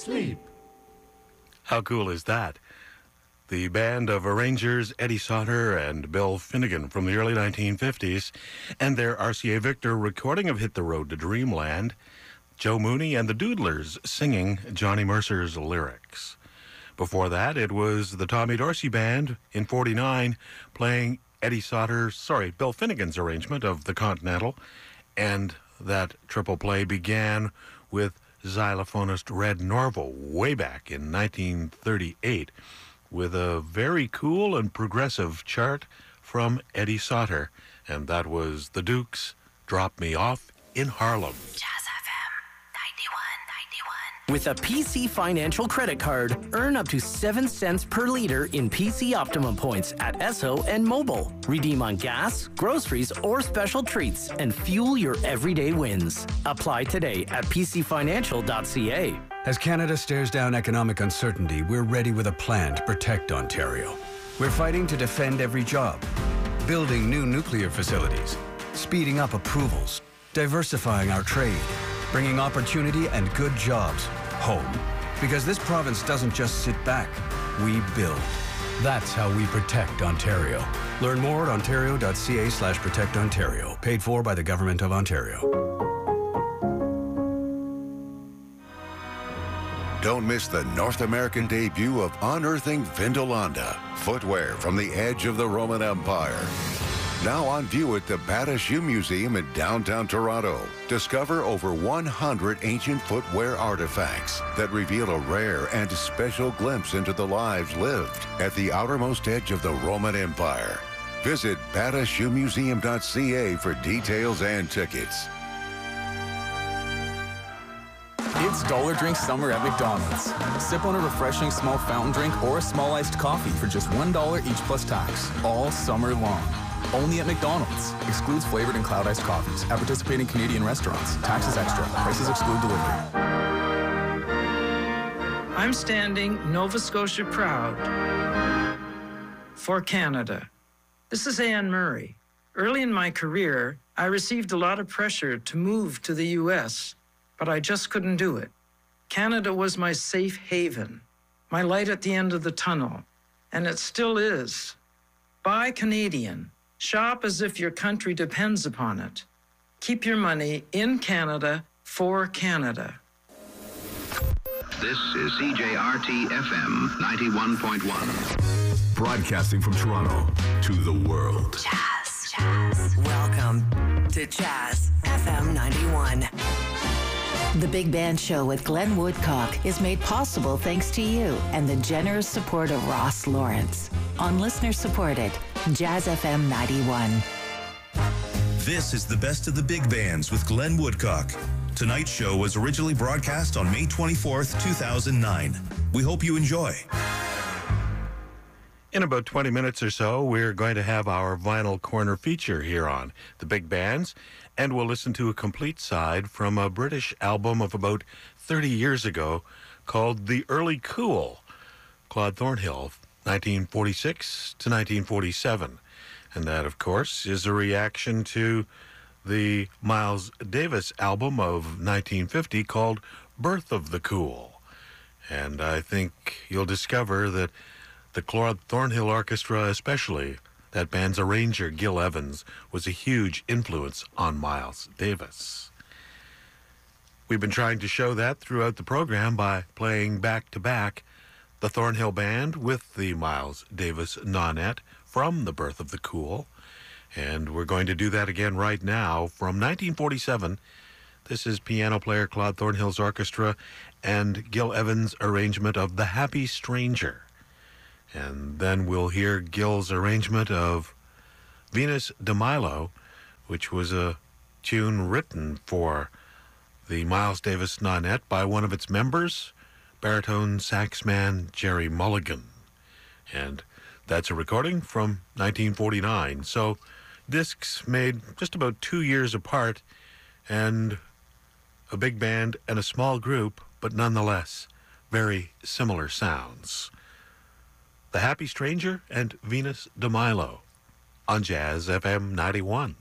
sleep. How cool is that? The band of arrangers Eddie Sauter and Bill Finnegan from the early 1950s and their RCA Victor recording of Hit the Road to Dreamland, Joe Mooney and the Doodlers singing Johnny Mercer's lyrics. Before that, it was the Tommy Dorsey Band in 49 playing Bill Finnegan's arrangement of The Continental, and that triple play began with xylophonist Red Norvo way back in 1938 with a very cool and progressive chart from Eddie Sauter, and that was the Dukes' Drop Me Off in Harlem. Jazz FM 91.91. With a PC Financial credit card, earn up to 7 cents per liter in PC Optimum points at Esso and Mobile. Redeem on gas, groceries, or special treats and fuel your everyday wins. Apply today at pcfinancial.ca. As Canada stares down economic uncertainty, we're ready with a plan to protect Ontario. We're fighting to defend every job, building new nuclear facilities, speeding up approvals, diversifying our trade, bringing opportunity and good jobs home. Because this province doesn't just sit back, we build. That's how we protect Ontario. Learn more at ontario.ca/protectontario. Paid for by the Government of Ontario. Don't miss the North American debut of Unearthing Vindolanda, footwear from the edge of the Roman Empire. Now on view at the Bata Shoe Museum in downtown Toronto. Discover over 100 ancient footwear artifacts that reveal a rare and special glimpse into the lives lived at the outermost edge of the Roman Empire. Visit batashoemuseum.ca for details and tickets. It's Dollar Drink Summer at McDonald's. Sip on a refreshing small fountain drink or a small iced coffee for just $1 each plus tax, all summer long. Only at McDonald's. Excludes flavored and cloud iced coffees at participating Canadian restaurants. Taxes extra. Prices exclude delivery. I'm standing Nova Scotia proud for Canada. This is Anne Murray. Early in my career, I received a lot of pressure to move to the U.S., but I just couldn't do it. Canada was my safe haven, my light at the end of the tunnel, and it still is. Buy Canadian. Shop as if your country depends upon it. Keep your money in Canada for Canada. This is CJRT FM 91.1. Broadcasting from Toronto to the world. Jazz. Welcome to Jazz FM 91. The Big Band Show with Glenn Woodcock is made possible thanks to you and the generous support of Ross Lawrence on listener-supported Jazz FM 91. This is the best of the big bands with Glenn Woodcock. Tonight's show was originally broadcast on May 24th, 2009. We hope you enjoy. In about 20 minutes or so, we're going to have our Vinyl Corner feature here on the big bands, and we'll listen to a complete side from a British album of about 30 years ago called The Early Cool, Claude Thornhill, 1946 to 1947. And that, of course, is a reaction to the Miles Davis album of 1950 called Birth of the Cool. And I think you'll discover that the Claude Thornhill Orchestra, especially that band's arranger, Gil Evans, was a huge influence on Miles Davis. We've been trying to show that throughout the program by playing back-to-back the Thornhill Band with the Miles Davis Nonet from The Birth of the Cool. And we're going to do that again right now from 1947. This is piano player Claude Thornhill's orchestra and Gil Evans' arrangement of The Happy Stranger. And then we'll hear Gil's arrangement of Venus de Milo, which was a tune written for the Miles Davis Nonet by one of its members, baritone saxman Jerry Mulligan. And that's a recording from 1949. So discs made just about 2 years apart, and a big band and a small group, but nonetheless very similar sounds. The Happy Stranger and Venus de Milo on Jazz FM 91.